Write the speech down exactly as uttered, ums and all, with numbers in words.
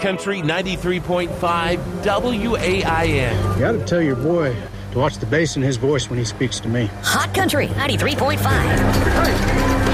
Country ninety-three point five W A I N. You got to tell your boy to watch the bass in his voice when he speaks to me. Hot Country ninety-three point five.